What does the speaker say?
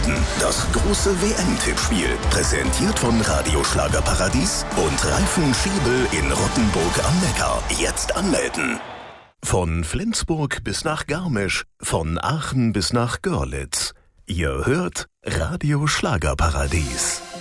Anmelden. Das große WM-Tippspiel. Präsentiert von Radio Schlagerparadies und Reifen Schiebel in Rottenburg am Neckar. Jetzt anmelden. Von Flensburg bis nach Garmisch, von Aachen bis nach Görlitz. Ihr hört Radio Schlagerparadies.